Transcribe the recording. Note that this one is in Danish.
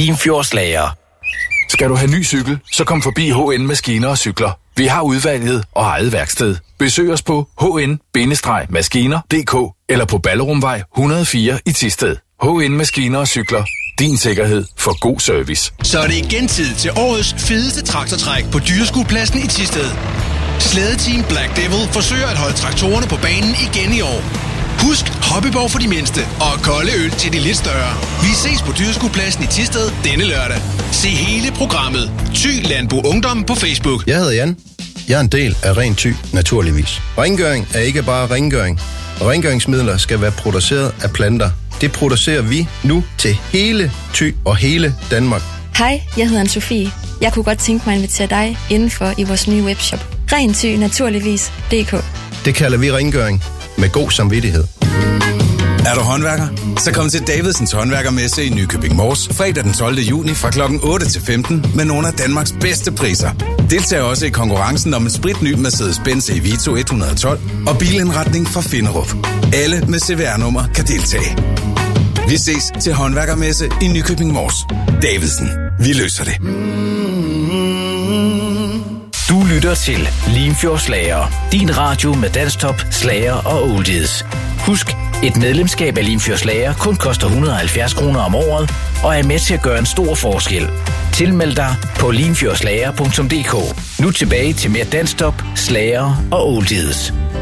Limfjordslager. Skal du have ny cykel, så kom forbi HN Maskiner og Cykler. Vi har udvalget og eget værksted. Besøg os på hn-maskiner.dk eller på Ballerumvej 104 i Thisted. HN Maskiner og Cykler. Din sikkerhed for god service. Så er det igen tid til årets fedeste traktortræk på Dyreskuepladsen i Thisted. Slædeteam Black Devil forsøger at holde traktorerne på banen igen i år. Husk hobbyborg for de mindste og kolde øl til de lidt større. Vi ses på Dyreskuepladsen i Thisted denne lørdag. Se hele programmet. Thy Landbrug Ungdom på Facebook. Jeg hedder Jan. Jeg er en del af Ren Thy, naturligvis. Rengøring er ikke bare rengøring. Rengøringsmidler skal være produceret af planter. Det producerer vi nu til hele Thy og hele Danmark. Hej, jeg hedder Anne-Sophie. Jeg kunne godt tænke mig at invitere dig indenfor i vores nye webshop. Ren Thy, naturligvis.dk. Det kalder vi rengøring med god samvittighed. Er du håndværker? Så kom til Davidsens Håndværkermesse i Nykøbing Mors fredag den 12. juni fra kl. 8 til 15 med nogle af Danmarks bedste priser. Deltag også i konkurrencen om en spritny Mercedes-Benz Evito 112 og bilindretning fra Finderup. Alle med CVR-nummer kan deltage. Vi ses til Håndværkermesse i Nykøbing Mors. Davidsen. Vi løser det. Du lytter til Limfjordslager. Din radio med danstop, slager og oldies. Husk, et medlemskab af Limfjordslager kun koster 170 kroner om året og er med til at gøre en stor forskel. Tilmeld dig på limfjordslager.dk. Nu tilbage til mere danstop, slager og oldies.